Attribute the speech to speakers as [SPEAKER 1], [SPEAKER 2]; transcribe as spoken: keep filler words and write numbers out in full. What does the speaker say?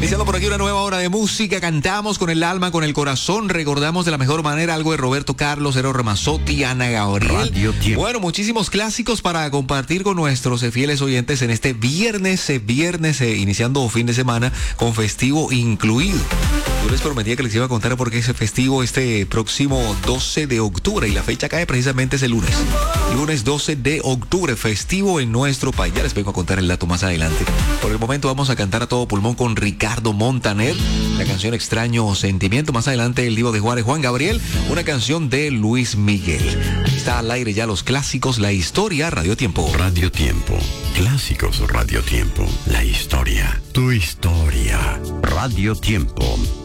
[SPEAKER 1] Iniciando por aquí una nueva hora de música, cantamos con el alma, con el corazón, recordamos de la mejor manera algo de Roberto Carlos, Eros Ramazzotti, Ana Gabriel. Bueno, muchísimos clásicos para compartir con nuestros fieles oyentes en este viernes, eh, viernes, eh, iniciando fin de semana con festivo incluido. Yo les prometía que les iba a contar por qué es festivo este próximo doce de octubre y la fecha cae precisamente ese lunes. Lunes doce de octubre, festivo en nuestro país. Ya les vengo a contar el dato más adelante. Por el momento vamos a cantar a todo pulmón con Ricardo Montaner, la canción Extraño Sentimiento. Más adelante el divo de Juárez, Juan Gabriel, una canción de Luis Miguel. Aquí está al aire ya los clásicos, la historia, Radio Tiempo.
[SPEAKER 2] Radio Tiempo, clásicos Radio Tiempo, la historia, tu historia, Radio Tiempo.